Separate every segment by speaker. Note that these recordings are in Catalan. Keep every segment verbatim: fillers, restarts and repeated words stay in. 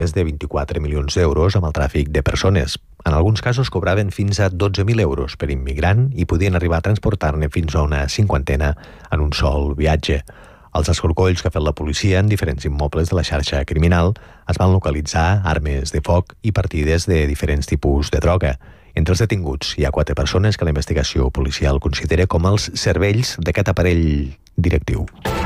Speaker 1: més de vint-i-quatre milions d'euros amb el tràfic de persones. En alguns casos cobraven fins a dotze mil euros per immigrant i podien arribar a transportar-ne fins a una cinquantena en un sol viatge. Els escorcolls que ha fet la policia en diferents immobles de la xarxa criminal es van localitzar armes de foc i partides de diferents tipus de droga. Entre els detinguts hi ha quatre persones que la investigació policial considera com els cervells d'aquest aparell directiu.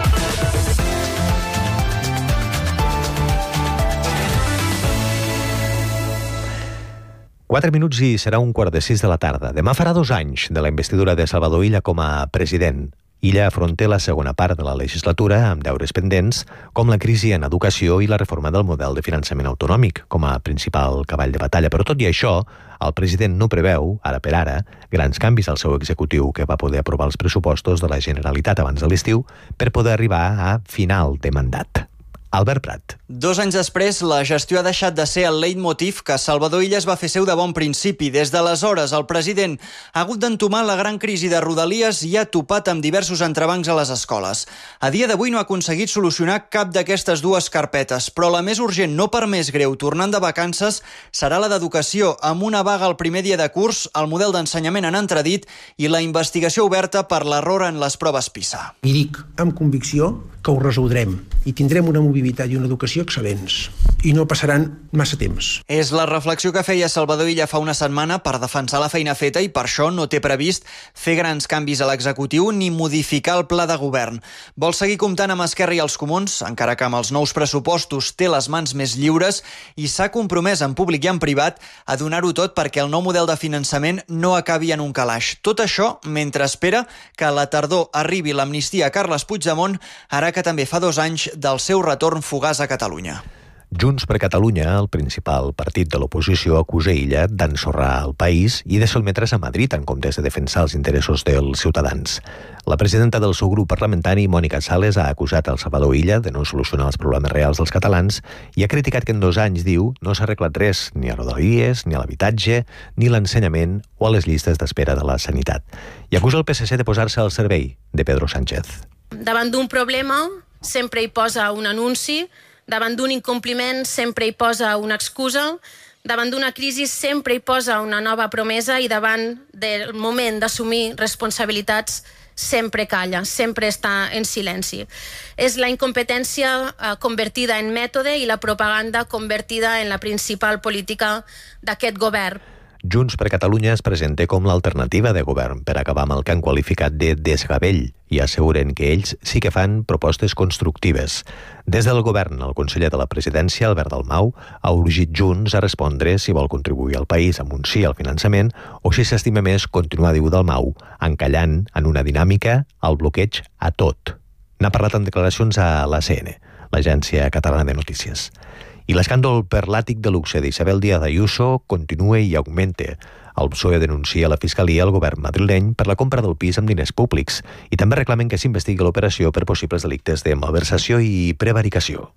Speaker 1: Quatre minuts i serà un quart de sis de la tarda. Demà farà dos anys de la investidura de Salvador Illa com a president. Illa afronta la segona part de la legislatura amb deures pendents, com la crisi en educació i la reforma del model de finançament autonòmic, com a principal cavall de batalla. Però tot i això, el president no preveu, ara per ara, grans canvis al seu executiu, que va poder aprovar els pressupostos de la Generalitat abans de l'estiu per poder arribar a final de mandat. Albert Prat.
Speaker 2: Dos anys després, la gestió ha deixat de ser el leitmotiv que Salvador Illa es va fer seu de bon principi. Des d'aleshores, el president ha hagut d'entomar la gran crisi de Rodalies i ha topat amb diversos entrebancs a les escoles. A dia d'avui no ha aconseguit solucionar cap d'aquestes dues carpetes, però la més urgent, no per més greu, tornant de vacances, serà la d'educació, amb una vaga el primer dia de curs, el model d'ensenyament en entredit i la investigació oberta per l'error en les proves PISA.
Speaker 3: I dic amb convicció que ho resoldrem i tindrem una mobilitat i una educació excel·lents i no passaran massa temps.
Speaker 2: És la reflexió que feia Salvador Illa fa una setmana per defensar la feina feta i per això no té previst fer grans canvis a l'executiu ni modificar el pla de govern. Vol seguir comptant amb Esquerra i els Comuns, encara que amb els nous pressupostos té les mans més lliures i s'ha compromès en públic i en privat a donar-ho tot perquè el nou model de finançament no acabi en un calaix. Tot això mentre espera que a la tardor arribi l'amnistia a Carles Puigdemont, ara que també fa dos anys del seu retorn fugaç a Catalunya.
Speaker 1: Junts per Catalunya, el principal partit de l'oposició, acusa Illa d'ensorrar el país i de sotmetre's a Madrid en comptes de defensar els interessos dels ciutadans. La presidenta del seu grup parlamentari, Mònica Sales, ha acusat el Salvador Illa de no solucionar els problemes reals dels catalans i ha criticat que en dos anys, diu, no s'ha arreglat res, ni a Rodalies, ni a l'habitatge, ni l'ensenyament o a les llistes d'espera de la sanitat. I acusa el P S C de posar-se al servei de Pedro Sánchez.
Speaker 4: Davant d'un problema sempre hi posa un anunci, davant d'un incompliment sempre hi posa una excusa, davant d'una crisi sempre hi posa una nova promesa i davant del moment d'assumir responsabilitats sempre calla, sempre està en silenci. És la incompetència eh, convertida en mètode i la propaganda convertida en la principal política d'aquest govern.
Speaker 1: Junts per Catalunya es presenta com l'alternativa de govern per acabar amb el que han qualificat de desgavell i asseguren que ells sí que fan propostes constructives. Des del govern, el conseller de la presidència, Albert Dalmau, ha urgit Junts a respondre si vol contribuir al país amb un sí al finançament o si s'estima més continuar, diu Dalmau, encallant en una dinàmica el bloqueig a tot. N'ha parlat en declaracions a l'A C N, l'Agència Catalana de Notícies. I l'escàndol per l'àtic de luxe d'Isabel Díaz Ayuso continua i augmenta. El P S O E denuncia a la Fiscalia al govern madrileny per la compra del pis amb diners públics i també reclamen que s'investigui l'operació per possibles delictes de malversació i prevaricació.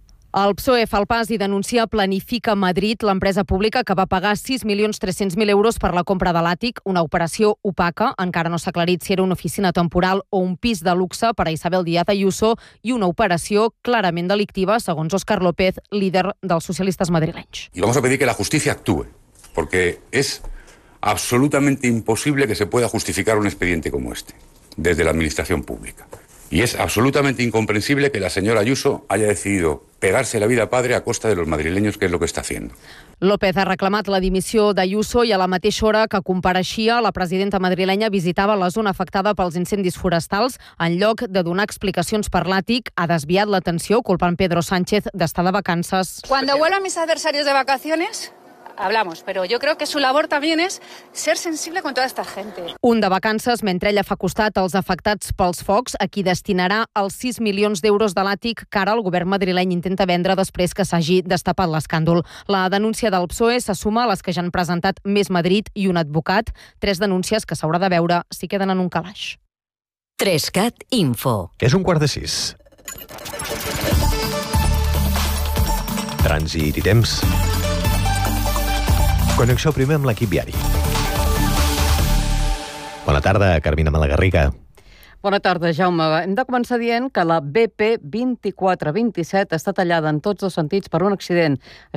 Speaker 5: El P S O E fa el pas i denuncia Planifica Madrid, l'empresa pública que va pagar sis milions tres-cents mil euros per la compra de l'àtic, una operació opaca. Encara no s'ha aclarit si era una oficina temporal o un pis de luxe per a Isabel Díaz Ayuso i una operació clarament delictiva, segons Óscar López, líder dels socialistes madrilenys.
Speaker 6: Y vamos a pedir que la justicia actúe, porque es absolutamente imposible que se pueda justificar un expediente como este desde la administración pública. Y es absolutamente incomprensible que la señora Ayuso haya decidido pegarse la vida padre a costa de los madrileños, que es lo que está haciendo.
Speaker 5: López ha reclamat la dimissió d'Ayuso i a la mateixa hora que compareixia, la presidenta madrilenya visitava la zona afectada pels incendis forestals. En lloc de donar explicacions per l'àtic, ha desviat l'atenció culpant Pedro Sánchez d'estar de vacances.
Speaker 7: Cuando vuelvan mis adversarios de vacaciones, hablamos, pero yo creo que su labor también es ser sensible con toda esta gente.
Speaker 5: Un de vacances mentre ella fa costat als afectats pels focs, a qui destinarà els sis milions d'euros de l'àtic que ara el govern madrileny intenta vendre després que s'hagi destapat l'escàndol. La denúncia del P S O E se suma a les que ja han presentat Més Madrid i un advocat, tres denúncies que s'haurà de veure si queden en un calaix.
Speaker 8: Trescat Info.
Speaker 1: És un quart de sis. Trànsit i temps. Connexió primer amb l'equip viari. Bona tarda, Carmina Malagarriga.
Speaker 9: Bona tarda, Jaume. Hem de començar dient que la B P vint-i-quatre vint-i-set està tallada en tots dos sentits per un accident.